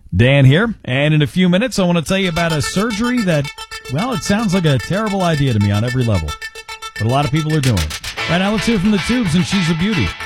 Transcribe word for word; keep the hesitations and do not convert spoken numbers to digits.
Dan here, and in a few minutes I want to tell you about a surgery that, well, it sounds like a terrible idea to me on every level, but a lot of people are doing it. Right now, let's hear from the Tubes and She's a Beauty.